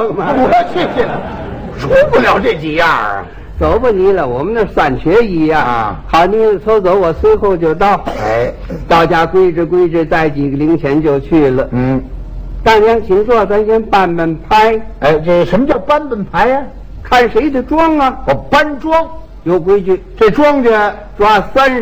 了吗？ 我去，出不了这几样啊。 走吧你了，我们那3缺1呀。好，你走，我随后就到。 哎， 到家归置，带几个零钱就去了。大娘，请坐，咱先搬牌。 哎，这什么叫搬牌呀？ 看谁的庄啊？ 我搬庄有规矩， 这庄稼抓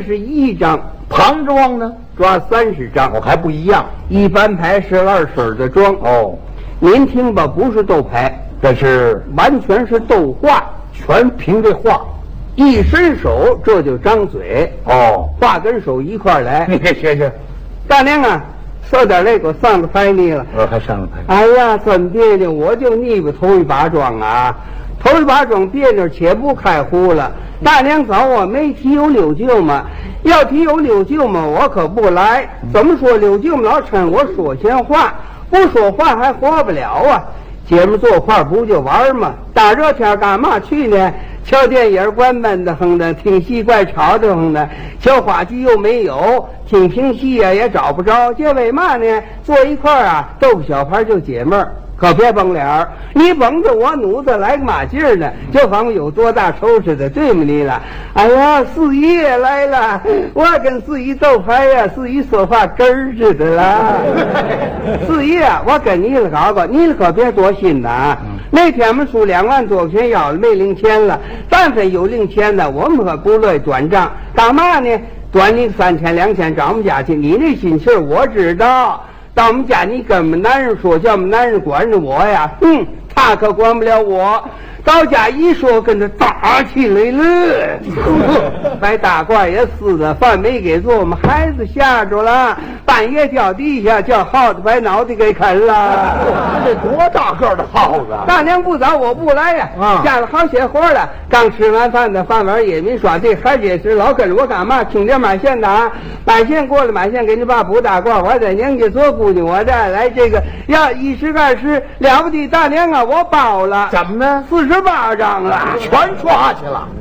31张， 旁庄呢抓30张。 我还不一样。 一般牌是2水的庄。 哦， 您听吧，不是斗牌， 这是完全是斗话。 全凭这话， 一伸手这就张嘴。 哦， 话跟手一块来。 你给学学。 大娘啊，说点那个上了牌你了。 还上了牌。 哎呀，真别扭，我就腻巴头一把庄啊，头一把庄别扭，且不开胡了。大娘找我没提有六舅嘛，要提有六舅嘛，我可不来。怎么说六舅老趁我说闲话，不说话还活不了啊。姐们坐块不就玩吗？大热天干嘛去呢？瞧电影关闷的哼的，听戏怪吵的哼的，瞧话剧又没有，听评戏呀也找不着，这为嘛呢？坐一块啊，斗个小牌就解闷儿。可别绷脸儿，你绷着我努子来个嘛劲儿呢？就仿佛有多大仇似的，对吗你了？哎呀，四姨也来了，我跟四姨斗牌呀，四姨说话根儿似的啦。四姨啊，我跟你了搞搞，你可别多心呐。那天我们输2万多块钱要了没零钱了，但凡有零钱的，我们可不乐意转账。干嘛呢？短你3千2千找我们家去，你那心气儿我知道。到我们家你跟我们男人说，叫我们男人管着我呀，他可管不了我。到家一说，跟他打起来了，把大褂也撕了，饭没给做，我们孩子吓着了，半夜掉地下，叫耗子把脑袋给啃了。 这多大个的耗子！ 大娘不早，我不来呀。下了好些活了，刚吃完饭的饭碗也没刷，这还解释老跟着我干嘛？听点买线的啊，买线过来，买线给你爸补大褂。我在娘家做姑娘，我这来这个要10、20了不得，大娘啊，我包了。 怎么呢 ？48张了， 全抓去了。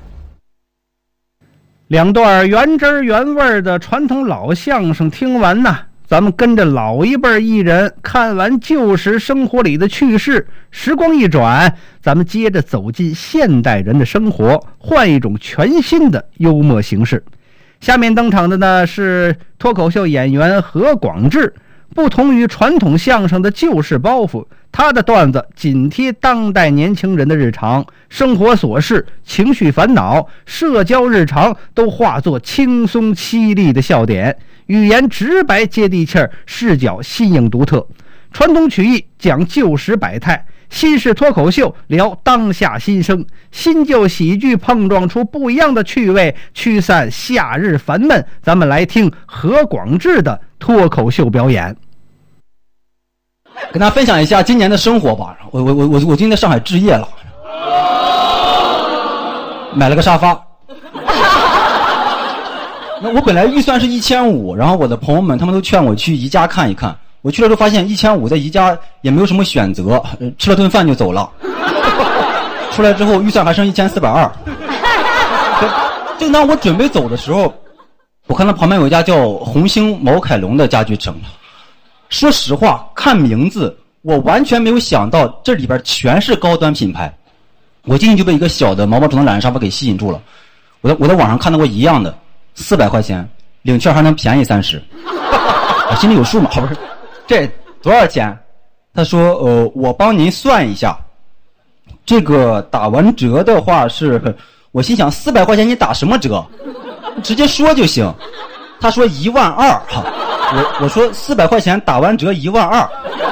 2段原汁原味的传统老相声听完呢，咱们跟着老一辈艺人看完旧时生活里的趣事，时光一转，咱们接着走进现代人的生活，换一种全新的幽默形式。下面登场的呢是脱口秀演员何广智。不同于传统相声的旧式包袱，他的段子紧贴当代年轻人的日常生活琐事、情绪烦恼、社交日常都化作轻松凄厉的笑点，语言直白接地气儿，视角新颖独特。传统曲艺讲旧时百态，新式脱口秀聊当下新生，新旧喜剧碰撞出不一样的趣味，驱散夏日烦闷。咱们来听何广智的脱口秀表演。 跟大家分享一下今年的生活吧。我今天在上海置业了，买了个沙发。那我本来预算是1500，然后我的朋友们他们都劝我去宜家看一看。我去了之后发现1500在宜家也没有什么选择，吃了顿饭就走了。出来之后预算还剩1420。正当我准备走的时候，我看到旁边有一家叫红星毛凯龙的家具城。说实话，看名字我完全没有想到这里边全是高端品牌。我进去就被一个小的毛毛虫的懒人沙发给吸引住了。我在网上看到过一样的，400块钱，领券还能便宜30。我心里有数嘛，不是？这多少钱？他说我帮您算一下，这个打完折的话是，我心想400块钱你打什么折？直接说就行。他说12000。我说400块钱打完折12000。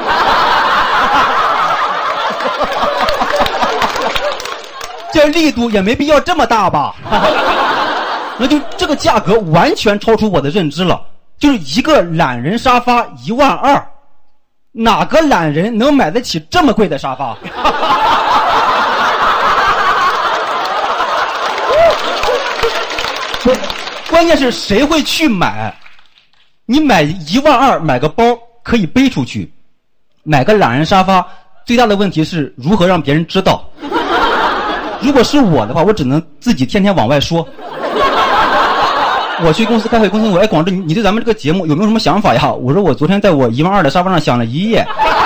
这力度也没必要这么大吧？那就这个价格完全超出我的认知了，就是一个懒人沙发12000，哪个懒人能买得起这么贵的沙发？关键是谁会去买？你买12000买个包可以背出去，买个懒人沙发最大的问题是如何让别人知道。如果是我的话，我只能自己天天往外说。我去公司开会，公司我广智，你对咱们这个节目有没有什么想法呀？我说我昨天在我12000的沙发上想了1夜。